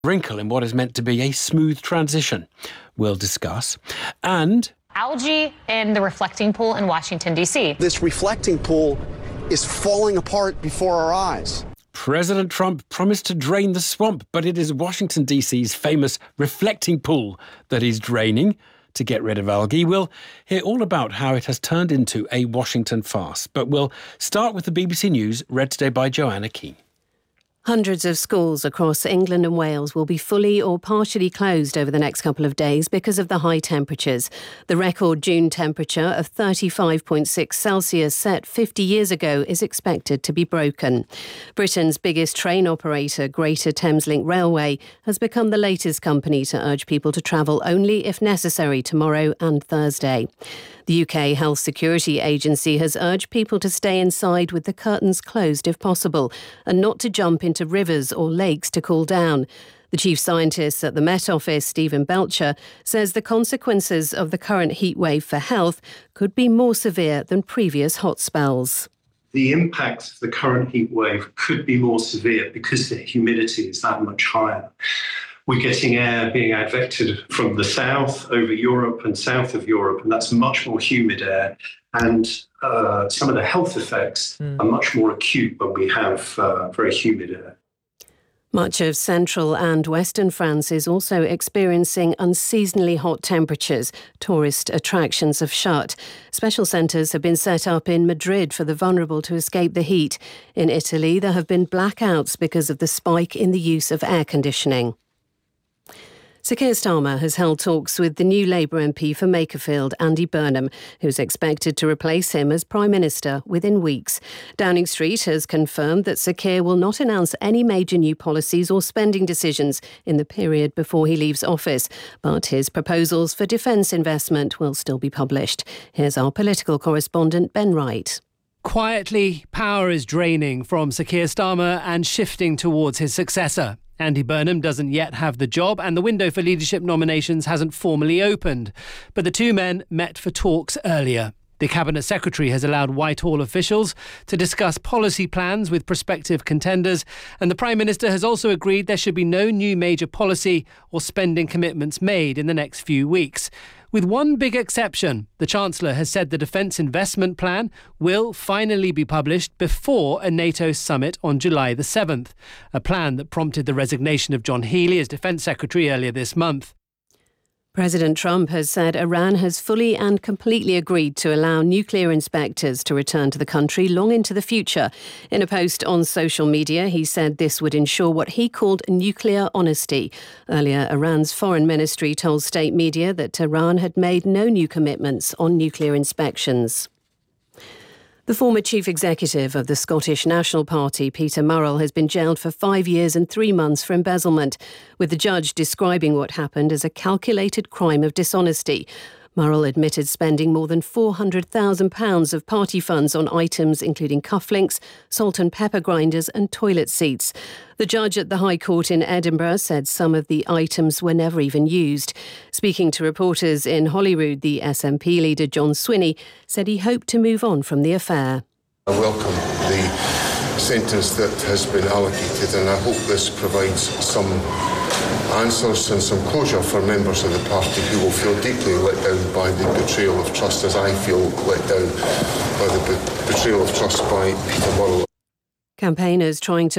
wrinkle in what is meant to be a smooth transition. We'll discuss. And algae in the reflecting pool in Washington, D.C. This reflecting pool is falling apart before our eyes. President Trump promised to drain the swamp, but it is Washington, D.C.'s famous reflecting pool that he's draining to get rid of algae. We'll hear all about how it has turned into a Washington farce. But we'll start with the BBC News, read today by Joanna Key. Hundreds of schools across England and Wales will be fully or partially closed over the next couple of days because of the high temperatures. The record June temperature of 35.6 Celsius set 50 years ago is expected to be broken. Britain's biggest train operator, Greater Thameslink Railway, has become the latest company to urge people to travel only if necessary tomorrow and Thursday. The UK Health Security Agency has urged people to stay inside with the curtains closed if possible and not to jump into rivers or lakes to cool down. The chief scientist at the Met Office, Stephen Belcher, says the consequences of the current heatwave for health could be more severe than previous hot spells. The impact of the current heatwave could be more severe because the humidity is that much higher. We're getting air being advected from the south over Europe and south of Europe, and that's much more humid air. And some of the health effects are much more acute when we have very humid air. Much of central and western France is also experiencing unseasonably hot temperatures. Tourist attractions have shut. Special centres have been set up in Madrid for the vulnerable to escape the heat. In Italy, there have been blackouts because of the spike in the use of air conditioning. Sir Keir Starmer has held talks with the new Labour MP for Makerfield, Andy Burnham, who's expected to replace him as Prime Minister within weeks. Downing Street has confirmed that Sir Keir will not announce any major new policies or spending decisions in the period before he leaves office, but his proposals for defence investment will still be published. Here's our political correspondent, Ben Wright. Quietly, power is draining from Sir Keir Starmer and shifting towards his successor. Andy Burnham doesn't yet have the job and the window for leadership nominations hasn't formally opened. But the two men met for talks earlier. The Cabinet Secretary has allowed Whitehall officials to discuss policy plans with prospective contenders, and the Prime Minister has also agreed there should be no new major policy or spending commitments made in the next few weeks. With one big exception, the Chancellor has said the Defence Investment Plan will finally be published before a NATO summit on July the 7th, a plan that prompted the resignation of John Healey as Defence Secretary earlier this month. President Trump has said Iran has fully and completely agreed to allow nuclear inspectors to return to the country long into the future. In a post on social media, he said this would ensure what he called nuclear honesty. Earlier, Iran's foreign ministry told state media that Tehran had made no new commitments on nuclear inspections. The former chief executive of the Scottish National Party, Peter Murrell, has been jailed for 5 years and 3 months for embezzlement, with the judge describing what happened as a calculated crime of dishonesty. Murrell admitted spending more than £400,000 of party funds on items including cufflinks, salt and pepper grinders and toilet seats. The judge at the High Court in Edinburgh said some of the items were never even used. Speaking to reporters in Holyrood, the SNP leader John Swinney said he hoped to move on from the affair. I welcome the sentence that has been allocated, and I hope this provides some answers and some closure for members of the party who will feel deeply let down by the betrayal of trust, as I feel let down by the betrayal of trust by Peter Murrell. Campaigners trying to